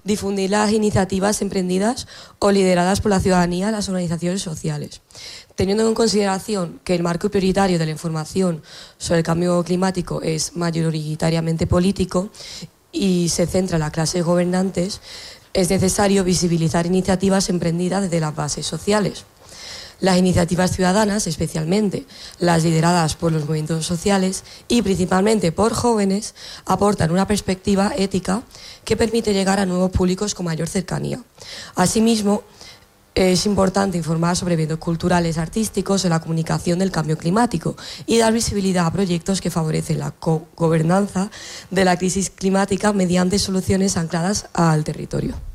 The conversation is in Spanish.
difundir las iniciativas emprendidas o lideradas por la ciudadanía y las organizaciones sociales. Teniendo en consideración que el marco prioritario de la información sobre el cambio climático es mayoritariamente político y se centra en las clases gobernantes, es necesario visibilizar iniciativas emprendidas desde las bases sociales. Las iniciativas ciudadanas, especialmente las lideradas por los movimientos sociales y principalmente por jóvenes, aportan una perspectiva ética que permite llegar a nuevos públicos con mayor cercanía. Asimismo, es importante informar sobre eventos culturales, artísticos en la comunicación del cambio climático y dar visibilidad a proyectos que favorecen la gobernanza de la crisis climática mediante soluciones ancladas al territorio.